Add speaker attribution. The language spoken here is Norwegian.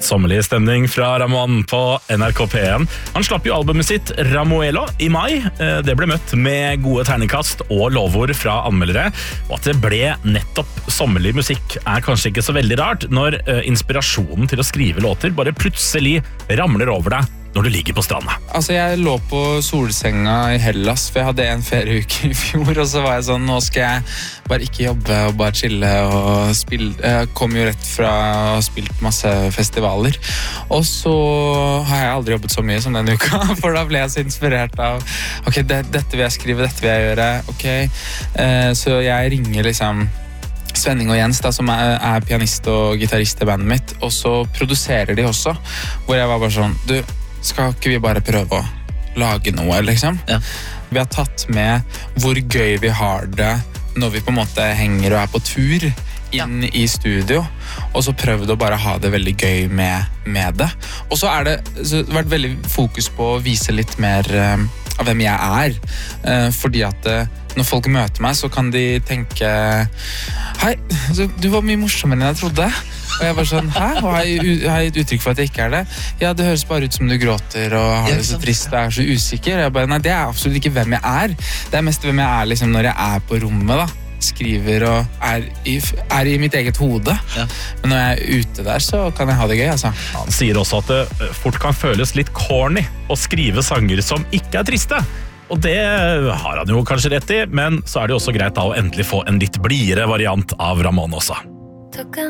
Speaker 1: Sommerlig stemning fra Ramón på NRK P1. Han slapp jo albumet sitt Ramuelo i mai. Det ble møtt med gode terningkast og lovord fra anmeldere. Og at det ble nettopp sommerlig musikk er kanskje ikke så veldig rart når inspirasjonen til å skrive låter bare plutselig ramler over deg når du ligger på stranda.
Speaker 2: Altså, jeg lå på solsenga i Hellas, for jeg hadde en ferieuke i fjor, og så var jeg sånn, nå skal jeg bare ikke jobbe og bare chille og spille. Jeg kom jo rett fra å ha spilt masse festivaler, og så har jeg aldri jobbet så mye som denne uka, for da ble jeg så inspirert av, ok, dette vil jeg skrive, dette vil jeg gjøre, ok. Så jeg ringer liksom Svenning og Jens da, som er pianist og gitarist i bandet mitt, og så produserer de også, hvor jeg var bare sånn, du, skal ikke vi bare prøve å lage noe, liksom? Ja. Vi har tatt med hvor gøy vi har det når vi på en måte henger og er på tur inn i studio, og så prøvd å bare ha det veldig gøy med det. Og så har det vært veldig fokus på å vise litt mer av hvem jeg er, fordi at når folk møter meg, så kan de tenke hei, du var mye morsommere enn jeg trodde. Og jeg var sånn, hæ? Og har jeg et uttrykk for at jeg ikke er det? Ja, det høres bare ut som du gråter og har det så trist og er så usikker. Og jeg bare, nei, det er absolutt ikke hvem jeg er. Det er mest hvem jeg er liksom, når jeg er på rommet, da. Skriver og er i mitt eget hode. Ja. Men når jeg er ute der, så kan jeg ha det gøy, altså.
Speaker 1: Han sier også at det fort kan føles litt corny å skrive sanger som ikke er triste. Og det har han jo kanskje rett i, men så er det jo også greit da å endelig få en litt blidere variant av Ramón også.